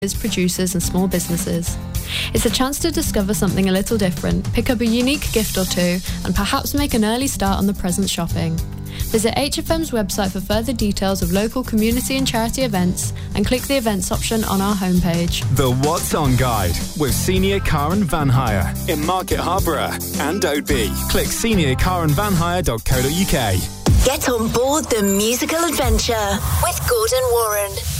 producers and small businesses. It's a chance to discover something a little different, pick up a unique gift or two, and perhaps make an early start on the present shopping. Visit HFM's website for further details of local community and charity events and click the events option on our homepage. The What's On Guide with Senior Car and Van Hire in Market Harborough and Oadby. Click seniorcarandvanhire.co.uk. Get on board the musical adventure with Gordon Warren.